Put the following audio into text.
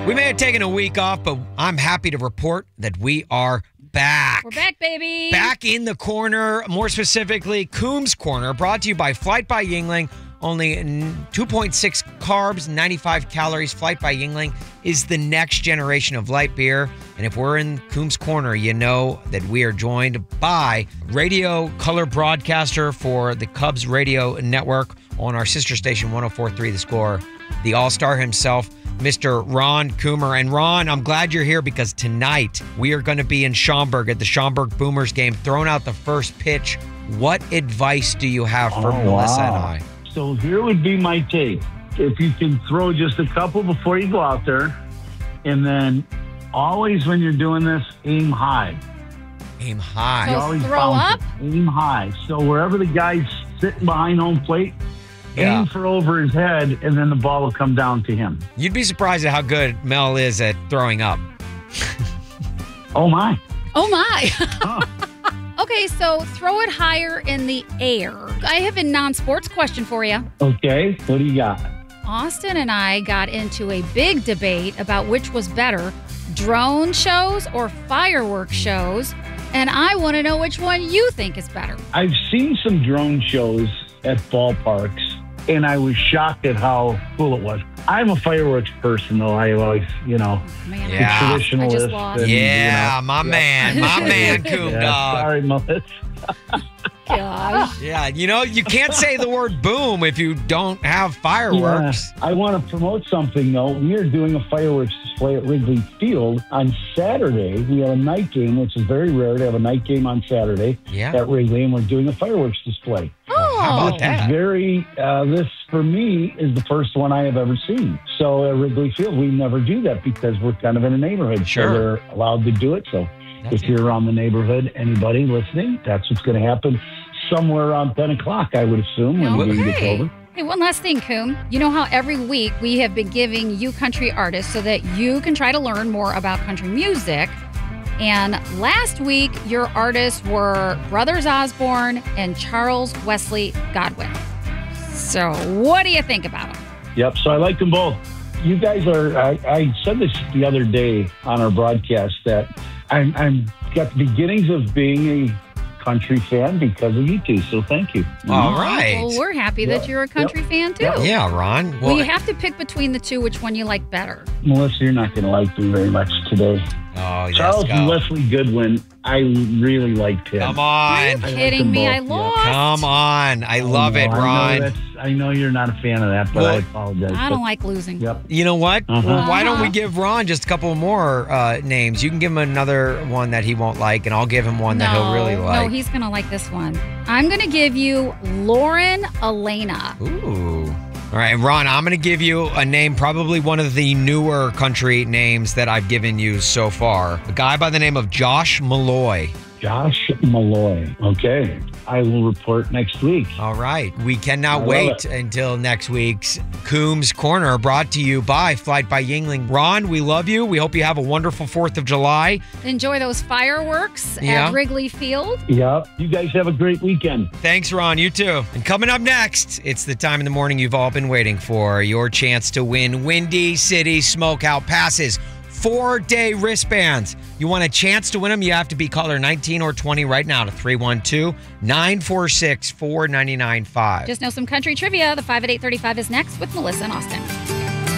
We may have taken a week off, but I'm happy to report that we are back. We're back, baby. Back in the corner, more specifically, Coombs Corner, brought to you by Flight by Yuengling. Only 2.6 carbs, 95 calories. Flight by Yuengling is the next generation of light beer. And if we're in Coombs Corner, you know that we are joined by radio color broadcaster for the Cubs radio network on our sister station 104.3 The Score, the all-star himself, Mr. Ron Coomer. And Ron, I'm glad you're here because tonight we are going to be in Schaumburg at the Schaumburg Boomers game, throwing out the first pitch. What advice do you have for Melissa and I? So here would be my take. If you can throw just a couple before you go out there, and then always when you're doing this, aim high. Aim high. So Always throw bounce up? it. Aim high. So wherever the guy's sitting behind home plate, aim for over his head, and then the ball will come down to him. You'd be surprised at how good Mel is at throwing up. Oh, my. Oh, my. Huh. Okay, so throw it higher in the air. I have a non-sports question for you. Okay, what do you got? Austin and I got into a big debate about which was better, drone shows or fireworks shows, and I want to know which one you think is better. I've seen some drone shows at ballparks, and I was shocked at how cool it was. I'm a fireworks person, though. I always, Man, Yeah. the traditionalist. I just lost. and, Yeah, my man, Coom Yeah, Dog. sorry, Melissa. Gosh. Yeah, you can't say the word boom if you don't have fireworks. Yeah. I want to promote something, though. We are doing a fireworks display at Wrigley Field on Saturday. We have a night game, which is very rare to have a night game on Saturday at Wrigley, and we're doing a fireworks display. Oh, How about that? This for me is the first one I have ever seen. So at Wrigley Field, we never do that because we're kind of in a neighborhood. Sure. So they're allowed to do it. So if you're around the neighborhood, anybody listening, that's what's going to happen somewhere around 10 o'clock, I would assume, when the game gets over. Hey, one last thing, Coom. You know how every week we have been giving you country artists so that you can try to learn more about country music. And last week, your artists were Brothers Osborne and Charles Wesley Godwin. So what do you think about them? Yep, so I like them both. You guys are, I said this the other day on our broadcast that I'm got the beginnings of being a country fan because of you two, so thank you. All right. Well, we're happy that you're a country fan, too. Yeah, Ron. Well, you have to pick between the two which one you like better. Melissa, you're not going to like me very much today. Oh, yes, Charles go. Wesley Goodwin, I really liked him. Come Are you on. kidding me? I lost. Come on. I love it, Ron. I know you're not a fan of that, but I apologize. I don't like losing. Yep. You know what? Uh-huh. Well, why don't we give Ron just a couple more names? You can give him another one that he won't like, and I'll give him one that he'll really like. No, he's going to like this one. I'm going to give you Lauren Elena. Ooh. All right, Ron, I'm going to give you a name, probably one of the newer country names that I've given you so far. A guy by the name of Josh Malloy. Josh Malloy. Okay. I will report next week. All right. We cannot love wait it. until next week's Coombs Corner, brought to you by Flight by Yuengling. Ron, we love you. We hope you have a wonderful 4th of July. Enjoy those fireworks Yeah. at Wrigley Field. Yep. You guys have a great weekend. Thanks, Ron. You too. And coming up next, it's the time in the morning you've all been waiting for. Your chance to win Windy City Smokeout passes. 4-day wristbands. You want a chance to win them? You have to be caller 19 or 20 right now to 312-946-4995. Just know some country trivia. The 5 at 8:35 is next with Melissa and Austin.